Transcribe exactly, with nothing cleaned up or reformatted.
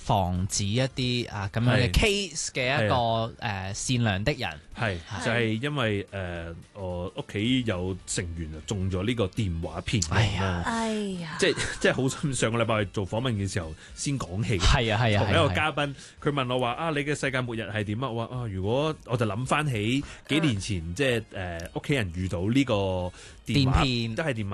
防止一啲啊咁樣嘅 case 嘅一個誒、呃、善良的人。 係就係、是、因為誒、呃、我屋企有成員啊中咗呢個電話騙案啦。 哎呀， 即係即係好心上個禮拜去做訪問嘅時候先講起。 係啊係啊， 同一個嘉賓佢問我話啊，你嘅世界末日係點啊？我話啊，如果我就諗翻起幾年前即係誒屋企人遇到呢個電話電騙都係電話。